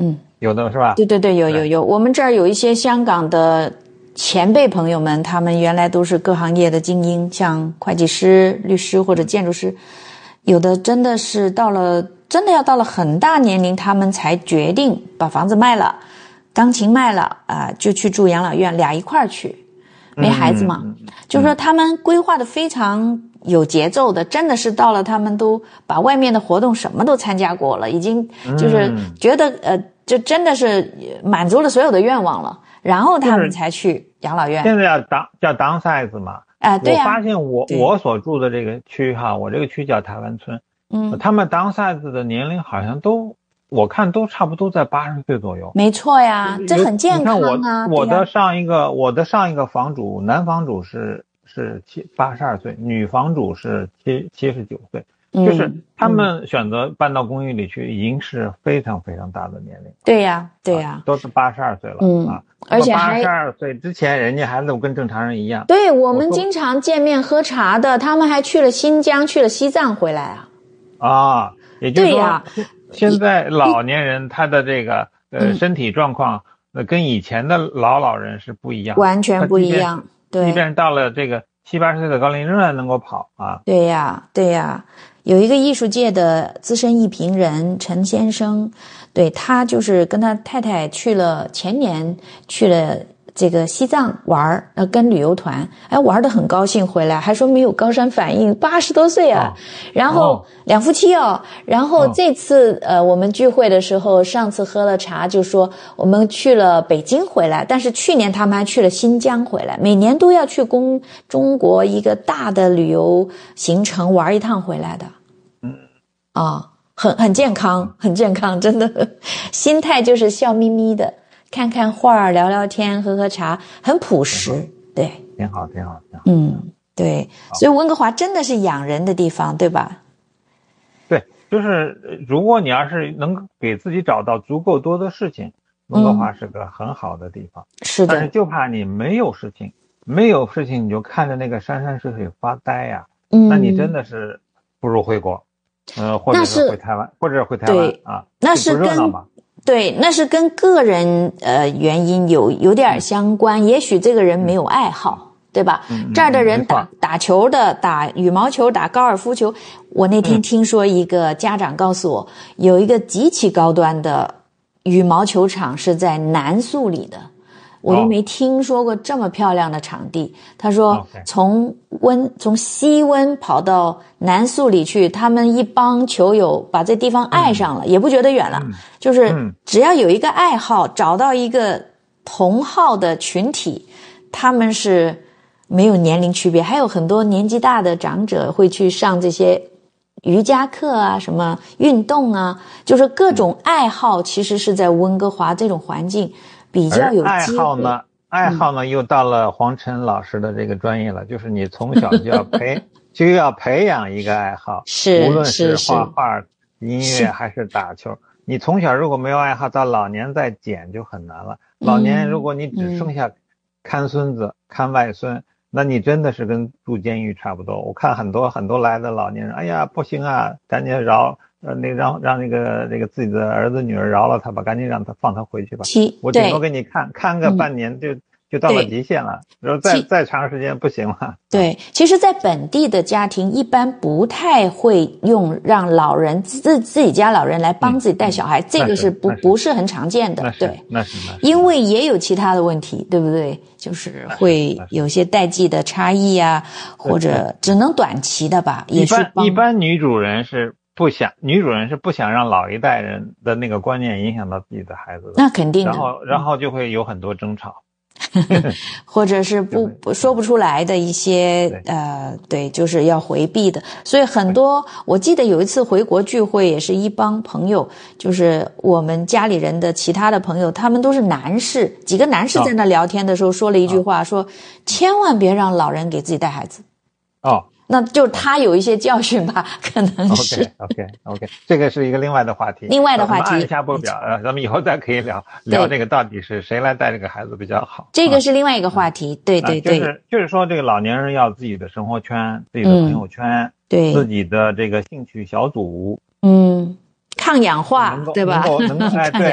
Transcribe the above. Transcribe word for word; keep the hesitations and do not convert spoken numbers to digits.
嗯， 有的是吧？ 对对对，有有有，我们这儿有一些香港的前辈朋友们，他们原来都是各行业的精英，像会计师、律师或者建筑师，有的真的是到了真的要到了很大年龄，他们才决定把房子卖了，钢琴卖了啊、呃，就去住养老院，俩一块儿去，没孩子嘛， 嗯、 就是说他们规划的非常有节奏的，真的是到了他们都把外面的活动什么都参加过了，已经就是觉得、嗯、呃，就真的是满足了所有的愿望了，然后他们才去养老院。 现在要当叫 downsize 嘛？ 啊、呃，对呀、啊。 我发现我我所住的这个区哈，我这个区叫台湾村，嗯，他们 downsize 的年龄好像都。我看都差不多在八十岁左右， 没错呀，这很健康啊。 你看我我的上一个我的上一个房主，男房主是是七八十二岁，女房主是七七十九岁，嗯，就是他们选择搬到公寓里去，已经是非常非常大的年龄。 对呀，对呀， 啊，都是八十二岁了， 嗯啊， 而且还八十二岁之前，人家还都跟正常人一样。 对，我们经常见面喝茶的，他们还去了新疆，去了西藏回来啊。 啊，也就是说。 对呀。 现在老年人他的这个呃身体状况，呃跟以前的老老人是不一样， 完全不一样。对， 即便到了这个七八十岁的高龄，仍然能够跑啊。 对呀，对呀。有一个艺术界的资深艺评人陈先生，对，他就是跟他太太去了，前年去了这个西藏玩，呃，跟旅游团，哎，玩得很高兴，回来还说没有高山反应，八十多岁啊，哦、然后、哦、两夫妻哦，然后这次、哦、呃我们聚会的时候，上次喝了茶就说我们去了北京回来，但是去年他们还去了新疆回来，每年都要去公中国一个大的旅游行程玩一趟回来的，嗯，啊、哦，很很健康，很健康，真的，心态就是笑眯眯的。看看画，聊聊天，喝喝茶，很朴实，对， 挺好，挺好，挺好。 嗯，对，所以温哥华真的是养人的地方，对吧？ 对，就是如果你要是能给自己找到足够多的事情，温哥华是个很好的地方。 嗯、是的。 但是就怕你没有事情，没有事情你就看着那个山山水水发呆呀、啊，嗯，那你真的是不如回国，呃，或者是回台湾，或者回台湾啊， 那是跟。对，那是跟个人呃原因有有点相关，也许这个人没有爱好，对吧？ 嗯、 这儿的人打打球的，打羽毛球，打高尔夫球。我那天听说一个家长告诉我，嗯、有一个极其高端的羽毛球场是在南素里的。我都没听说过这么漂亮的场地。他说从温从西温跑到南素里去，他们一帮球友把这地方爱上了，嗯、也不觉得远了，嗯、就是只要有一个爱好，找到一个同好的群体，他们是没有年龄区别，还有很多年纪大的长者会去上这些瑜伽课啊，什么运动啊，就是各种爱好，其实是在温哥华这种环境比较有机会。 爱好呢，爱好呢，又到了黄晨老师的这个专业了，嗯、就是你从小就要培就要培养一个爱好， 是无论是画画、音乐还是打球，你从小如果没有爱好，到老年再捡就很难了。嗯、老年如果你只剩下看孙子、嗯、看外孙，那你真的是跟住监狱差不多。我看很多很多来的老年人，哎呀，不行啊，赶紧饶。呃，那让让那个那个自己的儿子女儿饶了他吧，赶紧让他放他回去吧。我顶多给你看看个半年就、嗯、就到了极限了，然后再再长时间不行了。 对，其实，在本地的家庭一般不太会用让老人自自己家老人来帮自己带小孩，嗯、这个是不是不是很常见的。 那对， 那是那是， 因为也有其他的问题，对不对？就是会有些代际的差异啊，或者只能短期的吧。也是一般一般女主人是。不想女主人是不想让老一代人的那个观念影响到自己的孩子的， 那肯定的。 然后然后就会有很多争吵， 或者是不不说不出来的一些呃，对，就是要回避的。所以很多，我记得有一次回国聚会，也是一帮朋友，就是我们家里人的其他的朋友，他们都是男士，几个男士在那聊天的时候说了一句话，哦、说千万别让老人给自己带孩子。 哦。 那就是他有一些教训吧，可能是。 OK OK OK， 这个是一个另外的话题。 另外的话题。 按下不表，呃，咱们以后再可以聊聊这个到底是谁来带这个孩子比较好。 这个是另外一个话题，嗯、对对对。 就是就是说，这个老年人要自己的生活圈、自己的朋友圈、嗯、 对自己的这个兴趣小组， 嗯，抗氧化，对吧？ 能够能够哎对。